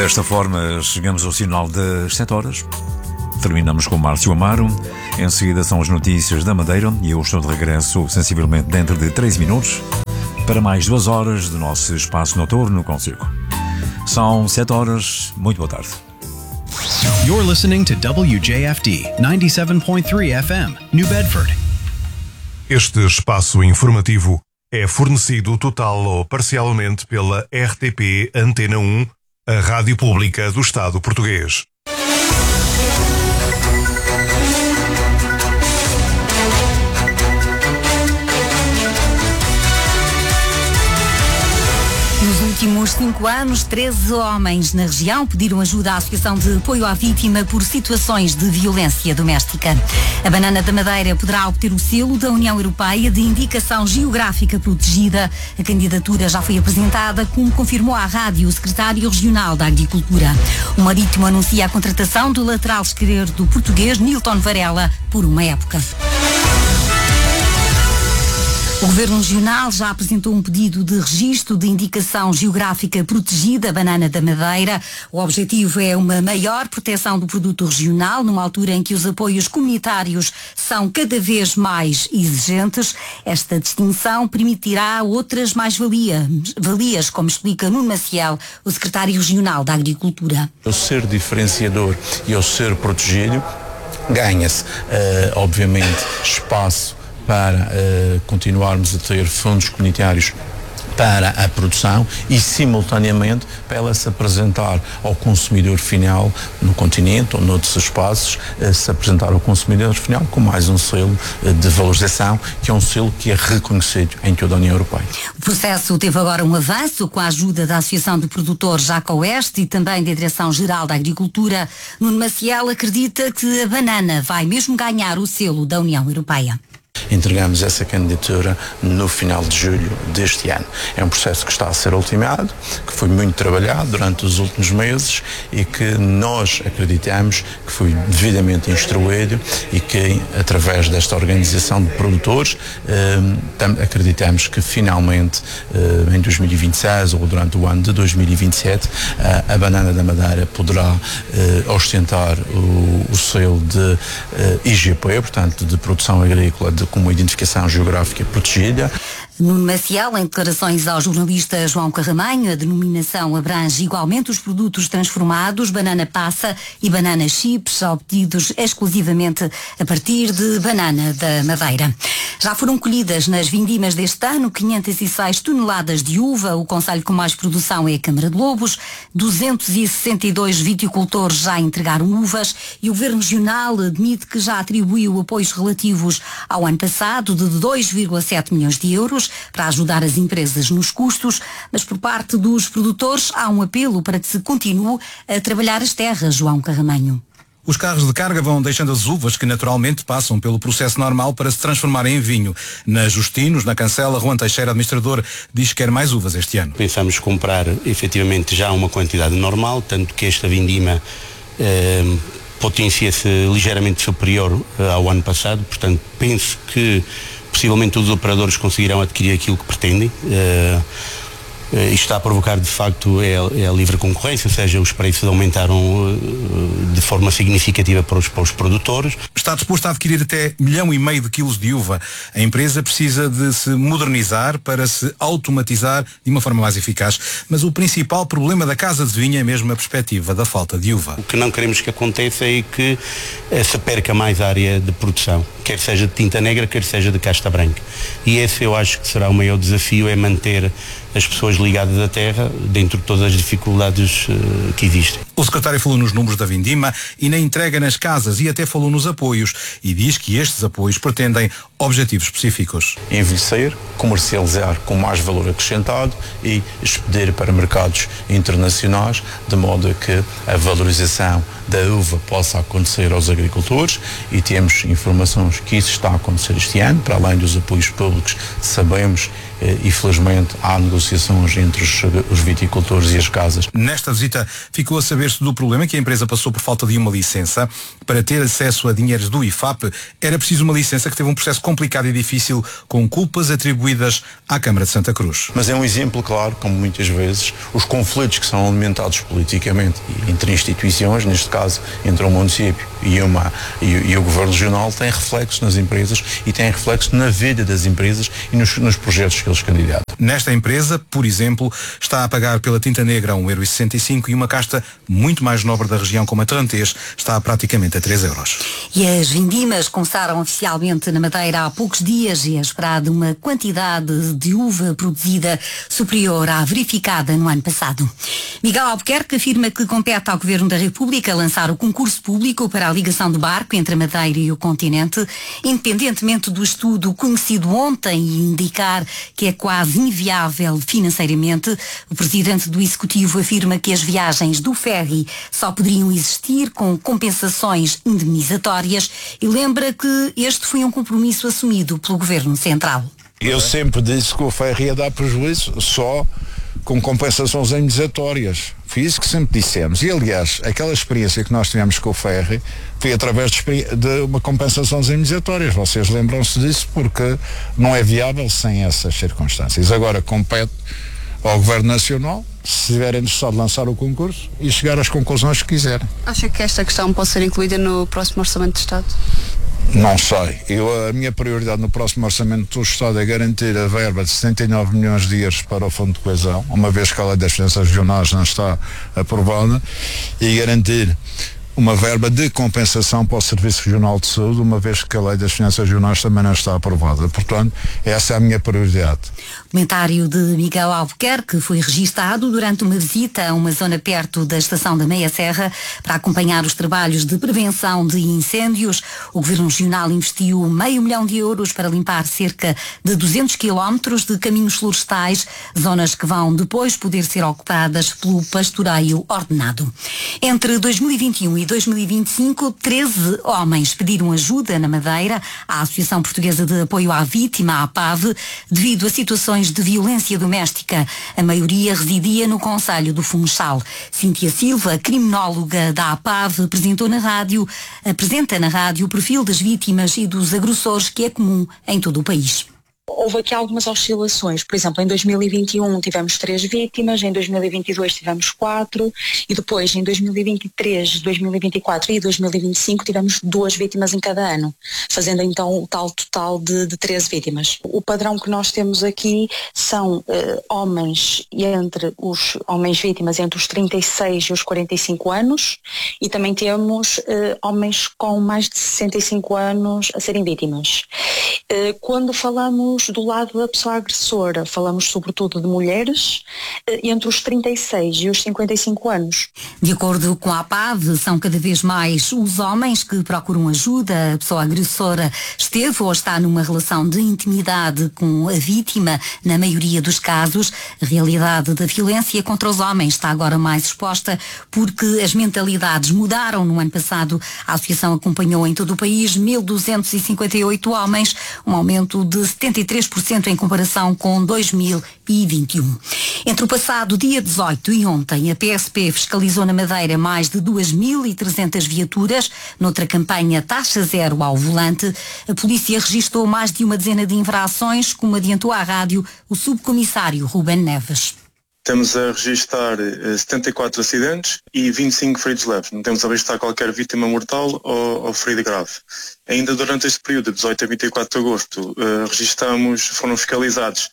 Desta forma, chegamos ao sinal das 7 horas. Terminamos com Márcio Amaro. Em seguida são as notícias da Madeira e eu estou de regresso sensivelmente dentro de 3 minutos para mais 2 horas do nosso espaço noturno consigo. São 7 horas. Muito boa tarde. You're listening to WJFD 97.3 FM, New Bedford. Este espaço informativo é fornecido total ou parcialmente pela RTP Antena 1, a Rádio Pública do Estado Português. Nos últimos 5 anos, 13 homens na região pediram ajuda à Associação de Apoio à Vítima por situações de violência doméstica. A banana da Madeira poderá obter o selo da União Europeia de Indicação Geográfica Protegida. A candidatura já foi apresentada, como confirmou à rádio o secretário regional da Agricultura. O Marítimo anuncia a contratação do lateral esquerdo português Nilton Varela por uma época. O Governo Regional já apresentou um pedido de registro de indicação geográfica protegida, banana da Madeira. O objetivo é uma maior proteção do produto regional, numa altura em que os apoios comunitários são cada vez mais exigentes. Esta distinção permitirá outras mais-valias, como explica Nuno Maciel, o secretário regional da Agricultura. O ser diferenciador e o ser protegido ganha-se, obviamente, espaço para continuarmos a ter fundos comunitários para a produção e, simultaneamente, para ela se apresentar ao consumidor final no continente ou noutros espaços, se apresentar ao consumidor final com mais um selo de valorização, que é um selo que é reconhecido em toda a União Europeia. O processo teve agora um avanço com a ajuda da Associação de Produtores Jaca Oeste e também da Direção-Geral da Agricultura. Nuno Maciel acredita que a banana vai mesmo ganhar o selo da União Europeia. Entregamos essa candidatura no final de julho deste ano. É um processo que está a ser ultimado, que foi muito trabalhado durante os últimos meses e que nós acreditamos que foi devidamente instruído e que, através desta organização de produtores, acreditamos que finalmente, em 2026 ou durante o ano de 2027, a banana da Madeira poderá ostentar o selo de IGP, portanto, de produção agrícola como identificação geográfica protegida. Nuno Maciel, em declarações ao jornalista João Carramanho, a denominação abrange igualmente os produtos transformados, banana passa e banana chips, obtidos exclusivamente a partir de banana da Madeira. Já foram colhidas nas vindimas deste ano 506 toneladas de uva. O concelho com mais produção é a Câmara de Lobos. 262 viticultores já entregaram uvas e o Governo Regional admite que já atribuiu apoios relativos ao ano passado de 2,7 milhões de euros para ajudar as empresas nos custos, mas por parte dos produtores há um apelo para que se continue a trabalhar as terras, João Carramanho. Os carros de carga vão deixando as uvas que naturalmente passam pelo processo normal para se transformarem em vinho. Na Justinos, na Cancela, Juan Teixeira, administrador, diz que quer mais uvas este ano. Pensamos comprar efetivamente já uma quantidade normal, tanto que esta vindima potencia-se ligeiramente superior ao ano passado, portanto penso que possivelmente os operadores conseguirão adquirir aquilo que pretendem. Isto está a provocar, de facto, é a livre concorrência, ou seja, os preços aumentaram de forma significativa para os produtores. Está disposto a adquirir até 1,5 milhão de quilos de uva. A empresa precisa de se modernizar para se automatizar de uma forma mais eficaz. Mas o principal problema da Casa de Vinho é mesmo a perspectiva da falta de uva. O que não queremos que aconteça é que se perca mais área de produção, quer seja de tinta negra, quer seja de casta branca. E esse eu acho que será o maior desafio, é manter as pessoas ligadas à terra dentro de todas as dificuldades que existem. O secretário falou nos números da vindima e na entrega nas casas e até falou nos apoios e diz que estes apoios pretendem objetivos específicos. Envelhecer, comercializar com mais valor acrescentado e expedir para mercados internacionais, de modo a que a valorização da uva possa acontecer aos agricultores, e temos informações que isso está a acontecer este ano, para além dos apoios públicos, sabemos e felizmente há negociações entre os viticultores e as casas. Nesta visita ficou a saber saber-se do problema que a empresa passou por falta de uma licença. Para ter acesso a dinheiros do IFAP, era preciso uma licença que teve um processo complicado e difícil, com culpas atribuídas à Câmara de Santa Cruz. Mas é um exemplo claro, como muitas vezes, os conflitos que são alimentados politicamente entre instituições, neste caso entre o município e o Governo Regional, têm reflexo nas empresas e têm reflexo na vida das empresas e nos projetos que eles candidatam. Nesta empresa, por exemplo, está a pagar pela tinta negra 1,65€ e uma casta muito mais nobre da região, como a Tarantês, está praticamente a 3€. E as vindimas começaram oficialmente na Madeira há poucos dias e é esperada uma quantidade de uva produzida superior à verificada no ano passado. Miguel Albuquerque afirma que compete ao Governo da República lançar o concurso público para a ligação do barco entre a Madeira e o continente, independentemente do estudo conhecido ontem e indicar que é quase inviável financeiramente. O presidente do Executivo afirma que as viagens do ferry só poderiam existir com compensações indemnizatórias e lembra que este foi um compromisso assumido pelo Governo Central. Eu sempre disse que o ferry ia dar prejuízo só com compensações indemnizatórias. Foi isso que sempre dissemos. E, aliás, aquela experiência que nós tivemos com o ferry foi através de uma compensação indemnizatórias. Vocês lembram-se disso porque não é viável sem essas circunstâncias. Agora compete ao Governo Nacional, se estiverem interessados, lançar o concurso e chegar às conclusões que quiserem. Acha que esta questão pode ser incluída no próximo Orçamento de Estado? Não sei. A minha prioridade no próximo Orçamento do Estado é garantir a verba de 79 milhões de euros para o Fundo de Coesão, uma vez que a Lei das Finanças Regionais não está aprovada, e garantir uma verba de compensação para o Serviço Regional de Saúde, uma vez que a Lei das Finanças Regionais também não está aprovada. Portanto, essa é a minha prioridade. O comentário de Miguel Albuquerque foi registado durante uma visita a uma zona perto da estação da Meia Serra para acompanhar os trabalhos de prevenção de incêndios. O Governo Regional investiu €500 mil para limpar cerca de 200 quilómetros de caminhos florestais, zonas que vão depois poder ser ocupadas pelo pastoreio ordenado. Entre 2021 e 2025, 13 homens pediram ajuda na Madeira à Associação Portuguesa de Apoio à Vítima, a APAV, devido a situações de violência doméstica. A maioria residia no concelho do Funchal. Cíntia Silva, criminóloga da APAV, apresenta na rádio o perfil das vítimas e dos agressores que é comum em todo o país. Houve aqui algumas oscilações. Por exemplo, em 2021 tivemos 3 vítimas, em 2022 tivemos 4 e depois em 2023, 2024 e 2025 tivemos 2 vítimas em cada ano, fazendo então o tal total de 13 vítimas. O padrão que nós temos aqui são homens vítimas entre os 36 e os 45 anos e também temos homens com mais de 65 anos a serem vítimas. Quando falamos do lado da pessoa agressora, falamos sobretudo de mulheres entre os 36 e os 55 anos. De acordo com a APAV, são cada vez mais os homens que procuram ajuda. A pessoa agressora esteve ou está numa relação de intimidade com a vítima, na maioria dos casos. A realidade da violência contra os homens está agora mais exposta porque as mentalidades mudaram. No ano passado, a Associação acompanhou em todo o país 1.258 homens, um aumento de 73% em comparação com 2021. Entre o passado dia 18 e ontem, a PSP fiscalizou na Madeira mais de 2.300 viaturas. Noutra campanha Taxa Zero ao Volante, a polícia registrou mais de uma dezena de infrações, como adiantou à rádio o subcomissário Ruben Neves. Temos a registrar 74 acidentes e 25 feridos leves. Não temos a registrar qualquer vítima mortal ou ferida grave. Ainda durante este período, de 18 a 24 de agosto, foram fiscalizados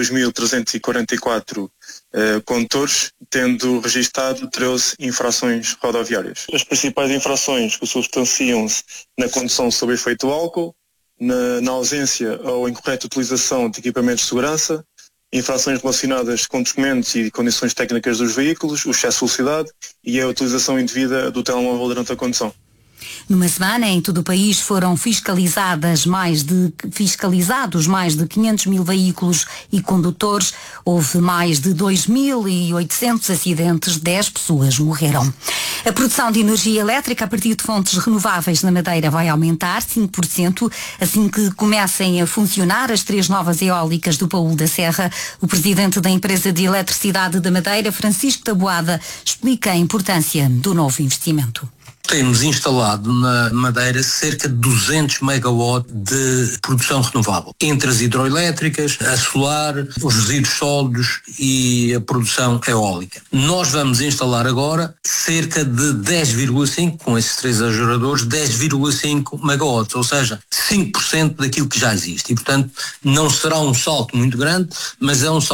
2.344 condutores, tendo registado 13 infrações rodoviárias. As principais infrações substanciam-se na condução sob efeito do álcool, na ausência ou incorreta utilização de equipamentos de segurança, infrações relacionadas com documentos e condições técnicas dos veículos, o excesso de velocidade e a utilização indevida do telemóvel durante a condução. Numa semana, em todo o país foram fiscalizados mais de 500 mil veículos e condutores. Houve mais de 2.800 acidentes, 10 pessoas morreram. A produção de energia elétrica a partir de fontes renováveis na Madeira vai aumentar 5%, assim que comecem a funcionar as 3 novas eólicas do Paúl da Serra. O presidente da empresa de eletricidade da Madeira, Francisco Taboada, explica a importância do novo investimento. Temos instalado na Madeira cerca de 200 megawatts de produção renovável, entre as hidroelétricas, a solar, os resíduos sólidos e a produção eólica. Nós vamos instalar agora cerca de 10,5, com esses 3 aerogeradores, 10,5 megawatts, ou seja, 5% daquilo que já existe. E, portanto, não será um salto muito grande, mas é um salto